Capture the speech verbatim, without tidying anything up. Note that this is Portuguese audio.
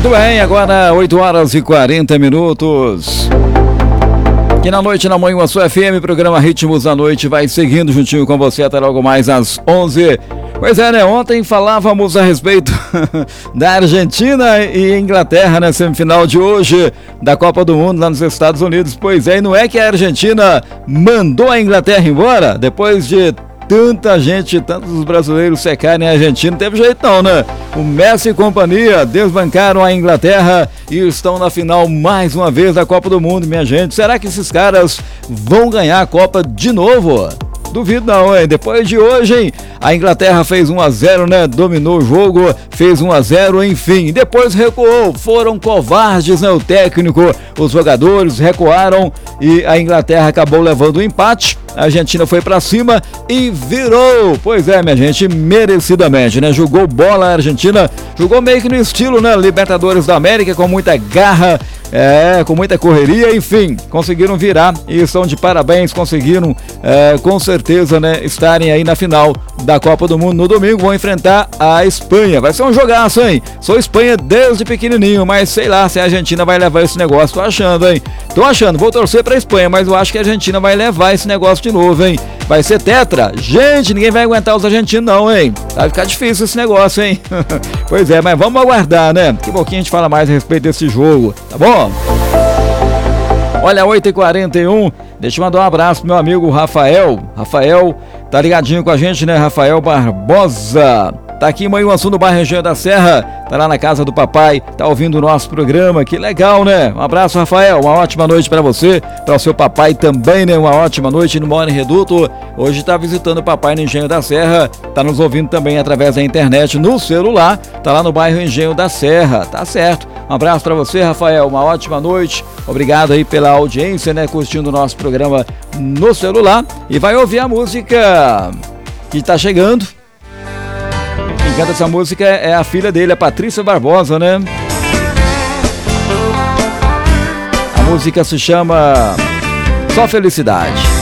Muito bem, agora oito horas e quarenta minutos. Aqui na Noite na Manhã, a sua F M, programa Ritmos da Noite vai seguindo juntinho com você até logo mais às onze. Pois é, né? Ontem falávamos a respeito da Argentina e Inglaterra na semifinal de hoje da Copa do Mundo lá nos Estados Unidos. Pois é, e não é que a Argentina mandou a Inglaterra embora depois de tanta gente, tantos brasileiros secarem a Argentina, não teve jeito não, né? O Messi e companhia desbancaram a Inglaterra e estão na final mais uma vez da Copa do Mundo, minha gente. Será que esses caras vão ganhar a Copa de novo? Duvido não, hein? Depois de hoje, hein? A Inglaterra fez um a zero, né? Dominou o jogo, fez um a zero, enfim. Depois recuou, foram covardes, né? O técnico, os jogadores recuaram e a Inglaterra acabou levando o empate. A Argentina foi pra cima e virou. Pois é, minha gente, merecidamente, né? Jogou bola a Argentina, jogou meio que no estilo, né? Libertadores da América, com muita garra, é, com muita correria, enfim, conseguiram virar e estão de parabéns, conseguiram, é, com certeza, né? Estarem aí na final da Copa do Mundo no domingo, vão enfrentar a Espanha. Vai ser um jogaço, hein? Sou Espanha desde pequenininho, mas sei lá se a Argentina vai levar esse negócio, tô achando, hein? Tô achando, vou torcer pra Espanha, mas eu acho que a Argentina vai levar esse negócio de novo, hein? Vai ser tetra? Gente, ninguém vai aguentar os argentinos não, hein? Vai ficar difícil esse negócio, hein? Pois é, mas vamos aguardar, né? Daqui a pouquinho a gente fala mais a respeito desse jogo, tá bom? Olha, oito e quarenta e um, deixa eu mandar um abraço pro meu amigo Rafael. Rafael, tá ligadinho com a gente, né? Rafael Barbosa. Tá aqui em Manhuaçu, no bairro Engenho da Serra, tá lá na casa do papai, tá ouvindo o nosso programa, que legal, né? Um abraço, Rafael, uma ótima noite pra você, pra o seu papai também, né? Uma ótima noite no Mora em Reduto. Hoje tá visitando o papai no Engenho da Serra, tá nos ouvindo também através da internet, no celular, tá lá no bairro Engenho da Serra, tá certo? Um abraço pra você, Rafael, uma ótima noite, obrigado aí pela audiência, né? Curtindo o nosso programa no celular, e vai ouvir a música que tá chegando. Quem canta essa música é a filha dele, a Patrícia Barbosa, né? A música se chama Só Felicidade.